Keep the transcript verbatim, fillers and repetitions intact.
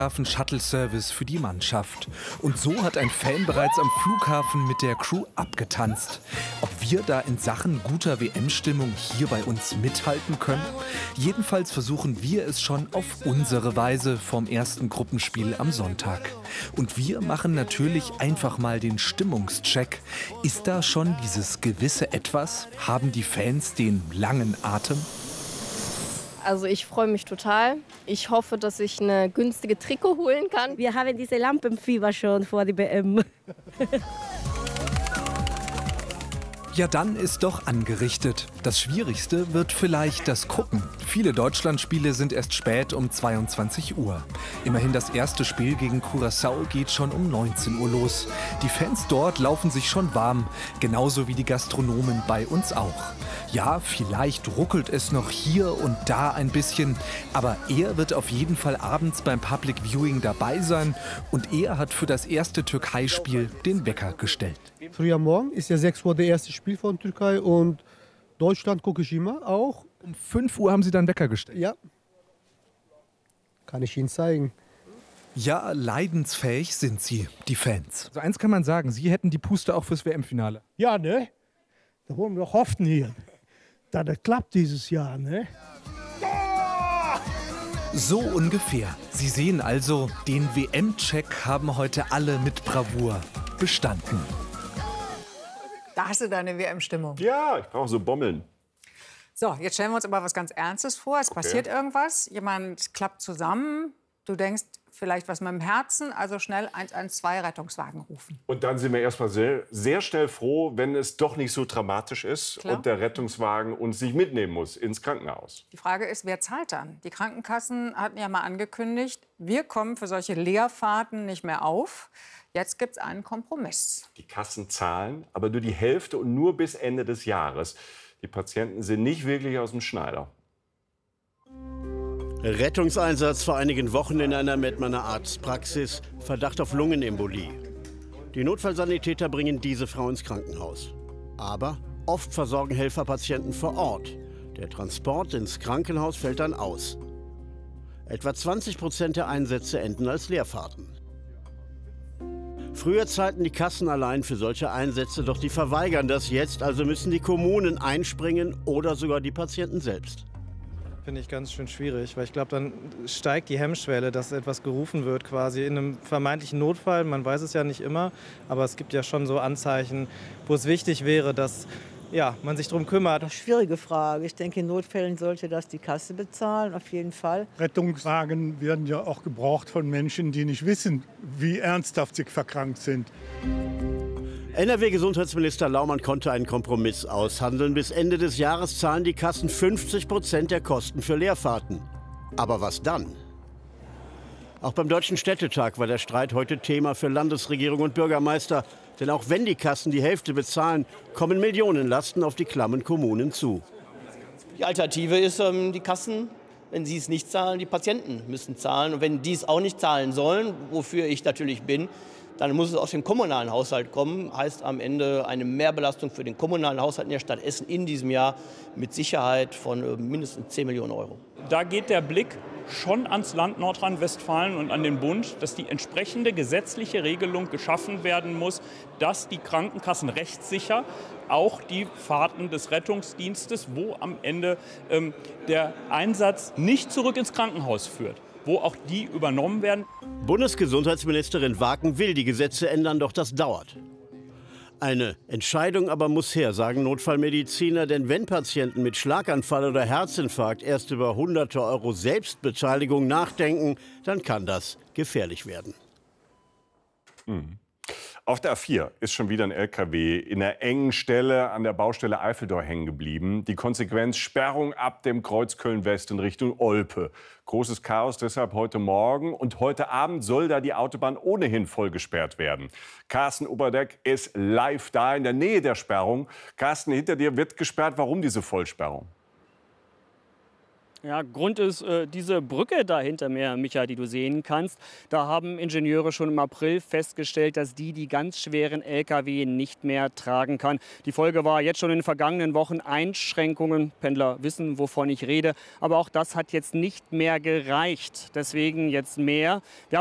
Flughafen-Shuttle-Service für die Mannschaft. Und so hat ein Fan bereits am Flughafen mit der Crew abgetanzt. Ob wir da in Sachen guter W M-Stimmung hier bei uns mithalten können? Jedenfalls versuchen wir es schon auf unsere Weise vom ersten Gruppenspiel am Sonntag. Und wir machen natürlich einfach mal den Stimmungscheck. Ist da schon dieses gewisse Etwas? Haben die Fans den langen Atem? Also ich freue mich total. Ich hoffe, dass ich eine günstige Trikot holen kann. Wir haben diese Lampenfieber schon vor der W M. Ja, dann ist doch angerichtet. Das Schwierigste wird vielleicht das Gucken. Viele Deutschlandspiele sind erst spät um zweiundzwanzig Uhr. Immerhin das erste Spiel gegen Curaçao geht schon um neunzehn Uhr los. Die Fans dort laufen sich schon warm, genauso wie die Gastronomen bei uns auch. Ja, vielleicht ruckelt es noch hier und da ein bisschen, aber er wird auf jeden Fall abends beim Public Viewing dabei sein und er hat für das erste Türkei-Spiel den Wecker gestellt. Früh am Morgen ist ja sechs Uhr das erste Spiel von Türkei und Deutschland gucke ich immer auch. Um fünf Uhr haben Sie dann Wecker gestellt? Ja, kann ich Ihnen zeigen. Ja, leidensfähig sind sie, die Fans. Also eins kann man sagen, Sie hätten die Puste auch fürs W M-Finale. Ja, ne? Da wollen wir doch hoffen hier, dass das klappt dieses Jahr, ne? So ungefähr. Sie sehen also, den W M-Check haben heute alle mit Bravour bestanden. Da hast du deine W M-Stimmung. Ja, ich brauche so Bommeln. So, jetzt stellen wir uns aber was ganz Ernstes vor. Es Okay. passiert irgendwas, jemand klappt zusammen, du denkst vielleicht was mit dem Herzen, also schnell eins eins zwei Rettungswagen rufen. Und dann sind wir erstmal sehr, sehr schnell froh, wenn es doch nicht so dramatisch ist Klar. und der Rettungswagen uns nicht mitnehmen muss ins Krankenhaus. Die Frage ist, wer zahlt dann? Die Krankenkassen hatten ja mal angekündigt, wir kommen für solche Leerfahrten nicht mehr auf. Jetzt gibt es einen Kompromiss. Die Kassen zahlen, aber nur die Hälfte und nur bis Ende des Jahres. Die Patienten sind nicht wirklich aus dem Schneider. Rettungseinsatz vor einigen Wochen in einer Mettmanner Arztpraxis. Verdacht auf Lungenembolie. Die Notfallsanitäter bringen diese Frau ins Krankenhaus. Aber oft versorgen Helfer Patienten vor Ort. Der Transport ins Krankenhaus fällt dann aus. Etwa zwanzig Prozent der Einsätze enden als Leerfahrten. Früher zahlten die Kassen allein für solche Einsätze, doch die verweigern das jetzt. Also müssen die Kommunen einspringen oder sogar die Patienten selbst. Finde ich ganz schön schwierig, weil ich glaube, dann steigt die Hemmschwelle, dass etwas gerufen wird quasi in einem vermeintlichen Notfall. Man weiß es ja nicht immer, aber es gibt ja schon so Anzeichen, wo es wichtig wäre, dass ja, man sich darum kümmert. Schwierige Frage. Ich denke, in Notfällen sollte das die Kasse bezahlen, auf jeden Fall. Rettungswagen werden ja auch gebraucht von Menschen, die nicht wissen, wie ernsthaft sie verkrankt sind. N R W-Gesundheitsminister Laumann konnte einen Kompromiss aushandeln. Bis Ende des Jahres zahlen die Kassen fünfzig Prozent der Kosten für Leerfahrten. Aber was dann? Auch beim Deutschen Städtetag war der Streit heute Thema für Landesregierung und Bürgermeister. Denn auch wenn die Kassen die Hälfte bezahlen, kommen Millionenlasten auf die klammen Kommunen zu. Die Alternative ist, ähm, die Kassen, wenn sie es nicht zahlen, die Patienten müssen zahlen. Und wenn die es auch nicht zahlen sollen, wofür ich natürlich bin, dann muss es aus dem kommunalen Haushalt kommen. Heißt am Ende eine Mehrbelastung für den kommunalen Haushalt in der Stadt Essen in diesem Jahr mit Sicherheit von äh, mindestens zehn Millionen Euro. Da geht der Blick schon ans Land Nordrhein-Westfalen und an den Bund, dass die entsprechende gesetzliche Regelung geschaffen werden muss, dass die Krankenkassen rechtssicher auch die Fahrten des Rettungsdienstes, wo am Ende ähm, der Einsatz nicht zurück ins Krankenhaus führt, wo auch die übernommen werden. Bundesgesundheitsministerin Waken will die Gesetze ändern, doch das dauert. Eine Entscheidung aber muss her, sagen Notfallmediziner, denn wenn Patienten mit Schlaganfall oder Herzinfarkt erst über hunderte Euro Selbstbeteiligung nachdenken, dann kann das gefährlich werden. Mhm. Auf der A vier ist schon wieder ein L K W in einer engen Stelle an der Baustelle Eifeldor hängen geblieben. Die Konsequenz: Sperrung ab dem Kreuz Köln-West in Richtung Olpe. Großes Chaos deshalb heute Morgen. Und heute Abend soll da die Autobahn ohnehin voll gesperrt werden. Carsten Oberdeck ist live da in der Nähe der Sperrung. Carsten, hinter dir wird gesperrt. Warum diese Vollsperrung? Ja, Grund ist äh, diese Brücke da hinter mir, Micha, die du sehen kannst. Da haben Ingenieure schon im April festgestellt, dass die die ganz schweren L K W nicht mehr tragen kann. Die Folge war jetzt schon in den vergangenen Wochen Einschränkungen. Pendler wissen, wovon ich rede. Aber auch das hat jetzt nicht mehr gereicht. Deswegen jetzt mehr. Wir